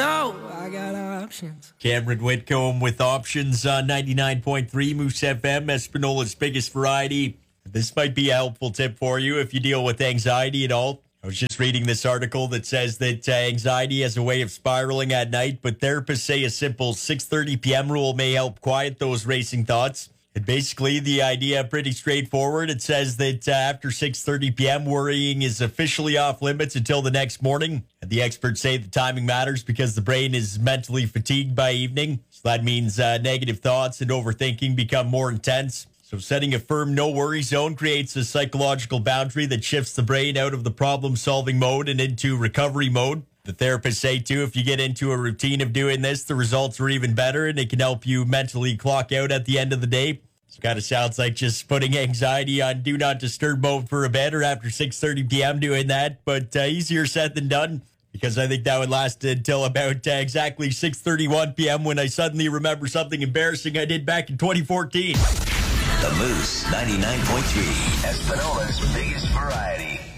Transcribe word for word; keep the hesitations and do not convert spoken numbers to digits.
know I got options. Cameron Whitcomb with Options on ninety-nine point three Moose F M, Espanola's biggest variety. This might be a helpful tip for you if you deal with anxiety at all. I was just reading this article that says that uh, anxiety has a way of spiraling at night, but therapists say a simple six thirty p.m. rule may help quiet those racing thoughts. And basically, the idea pretty straightforward. It says that uh, after six thirty p.m., worrying is officially off limits until the next morning. And the experts say the timing matters because the brain is mentally fatigued by evening. So that means uh, negative thoughts and overthinking become more intense. So setting a firm no-worry zone creates a psychological boundary that shifts the brain out of the problem-solving mode and into recovery mode. The therapists say, too, if you get into a routine of doing this, the results are even better, and it can help you mentally clock out at the end of the day. It kind of sounds like just putting anxiety on Do Not Disturb mode for a bit or after six thirty p.m. doing that, but uh, easier said than done, because I think that would last until about uh, exactly six thirty-one p.m. when I suddenly remember something embarrassing I did back in twenty fourteen. The Moose ninety-nine point three, Espanola's biggest variety.